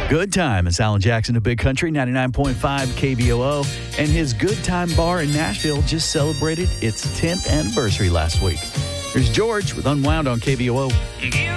Good Time is Alan Jackson of Big Country, 99.5 KBOO, and his Good Time Bar in Nashville just celebrated its 10th anniversary last week. Here's George with Unwound on KBOO.